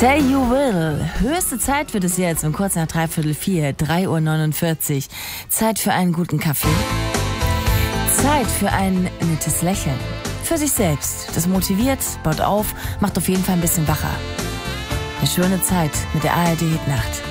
Say You Will. Höchste Zeit wird es jetzt um kurz nach 3:45, 3:49 Uhr. Zeit für einen guten Kaffee. Zeit für ein nettes Lächeln. Für sich selbst. Das motiviert, baut auf, macht auf jeden Fall ein bisschen wacher. Eine schöne Zeit mit der ARD Hitnacht.